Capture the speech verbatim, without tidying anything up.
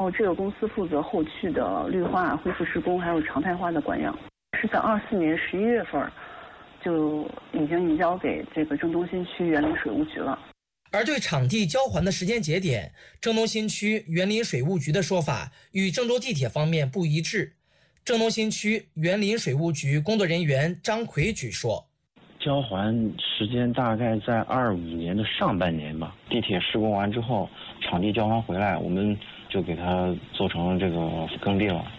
后这个公司负责后续的绿化、恢复施工，还有常态化的管养，是在二四年十一月份就已经移交给这个郑东新区园林水务局了。 而对场地交还的时间节点，郑东新区园林水务局的说法与郑州地铁方面不一致。郑东新区园林水务局工作人员张奎举说， 交还时间大概在二五年的上半年吧。地铁施工完之后，场地交还回来，我们就给它做成这个耕地了。